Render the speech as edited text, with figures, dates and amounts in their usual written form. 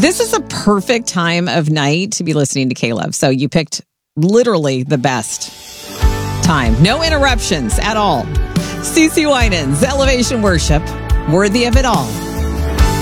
This is a perfect time of night to be listening to K-Love. So you picked literally the best time. No interruptions at all. CeCe Winans, Elevation Worship, worthy of it all.